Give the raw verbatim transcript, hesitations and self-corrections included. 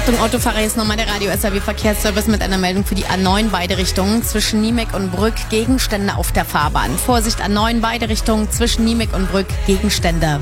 Achtung, Autofahrer, hier ist nochmal der Radio-S R W-Verkehrsservice mit einer Meldung für die A neun beide Richtungen zwischen Niemek und Brück, Gegenstände auf der Fahrbahn. Vorsicht, A neun beide Richtungen zwischen Niemek und Brück, Gegenstände.